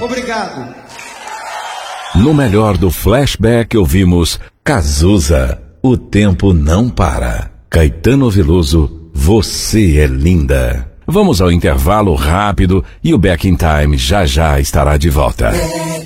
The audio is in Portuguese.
Obrigado. No melhor do flashback ouvimos Cazuza, O Tempo Não Para. Caetano Veloso, Você é Linda. Vamos ao intervalo rápido e o Back in Time já estará de volta.